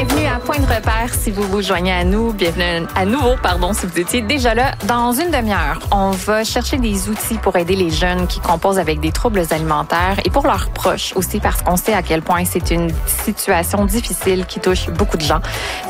Bienvenue à Point de repère si vous vous joignez à nous. Bienvenue à nouveau, si vous étiez déjà là. Dans une demi-heure, on va chercher des outils pour aider les jeunes qui composent avec des troubles alimentaires et pour leurs proches aussi, parce qu'on sait à quel point c'est une situation difficile qui touche beaucoup de gens.